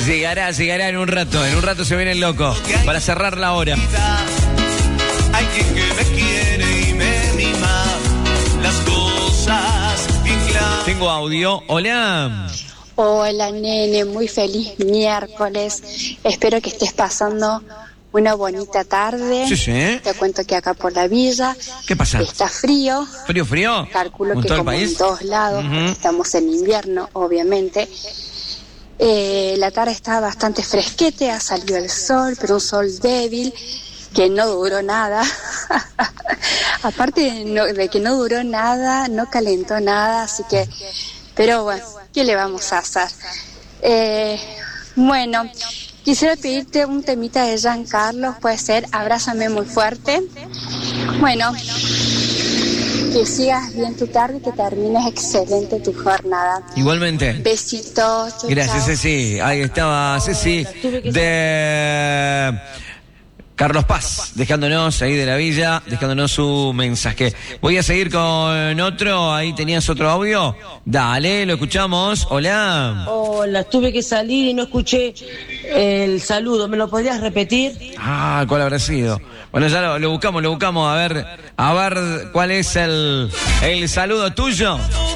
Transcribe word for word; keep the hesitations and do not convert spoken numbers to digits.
Llegará, llegará en un rato. En un rato se viene el loco. Para cerrar la hora. Hay quien que me quiere y me mima. Las cosas bien claras. Tengo audio. Hola. Hola, nene. Muy feliz miércoles. Espero que estés pasando una bonita tarde. Sí, sí. Te cuento que acá por la villa. ¿Qué pasa? Está frío. ¿Frío, frío? Calculo ¿En que todo el como país? en todos lados. Uh-huh. Estamos en invierno, obviamente. Eh, la tarde está bastante fresquete, ha salido el sol, pero un sol débil que no duró nada. Aparte de, no, de que no duró nada, no calentó nada, así que, pero bueno, ¿qué le vamos a hacer? Eh, bueno, quisiera pedirte un temita de Giancarlo, puede ser Abrázame muy fuerte. Bueno, que sigas bien tu tarde y que termines excelente tu jornada. Igualmente. Besitos. Chau, Gracias, chau. Ceci. Ahí estaba Ceci de Carlos Paz, dejándonos ahí de la villa, dejándonos su mensaje. Voy a seguir con otro. Ahí tenías otro audio. Dale, lo escuchamos. Hola. Hola, tuve que salir y no escuché el saludo. ¿Me lo podrías repetir? Ah, ¿cuál habrá sido? Bueno, ya lo, lo buscamos, lo buscamos. A ver, a ver cuál es el, el saludo tuyo.